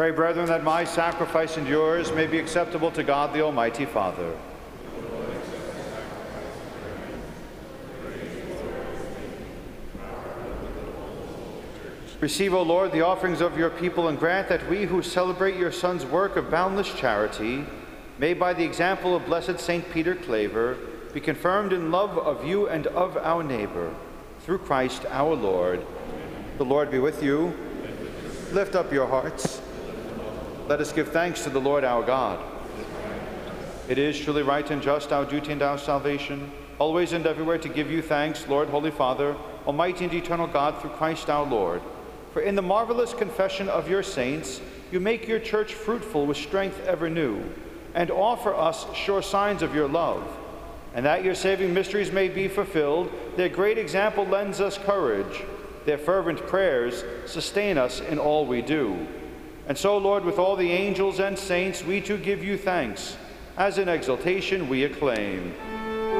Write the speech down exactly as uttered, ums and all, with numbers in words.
Pray, brethren, that my sacrifice and yours may be acceptable to God the Almighty Father. Receive, O Lord, the offerings of your people, and grant that we who celebrate your Son's work of boundless charity may, by the example of blessed Saint Peter Claver, be confirmed in love of you and of our neighbor. Through Christ our Lord. The Lord be with you. Lift up your hearts. Let us give thanks to the Lord our God. It is truly right and just, our duty and our salvation, always and everywhere to give you thanks, Lord, Holy Father, Almighty and eternal God, through Christ our Lord. For in the marvelous confession of your saints, you make your church fruitful with strength ever new, and offer us sure signs of your love. And that your saving mysteries may be fulfilled, their great example lends us courage. Their fervent prayers sustain us in all we do. And so, Lord, with all the angels and saints, we too give you thanks, as in exultation we acclaim.